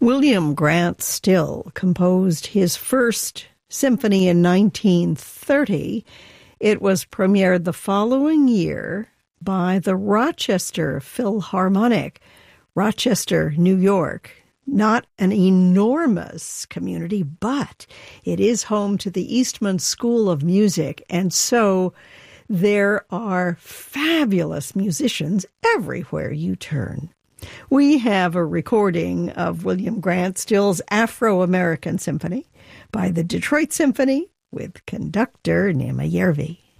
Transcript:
William Grant Still composed his first symphony in 1930. It was premiered the following year by the Rochester Philharmonic, Rochester, New York. Not an enormous community, but it is home to the Eastman School of Music, and so there are fabulous musicians everywhere you turn. We have a recording of William Grant Still's Afro-American Symphony by the Detroit Symphony with conductor Nema Järvi.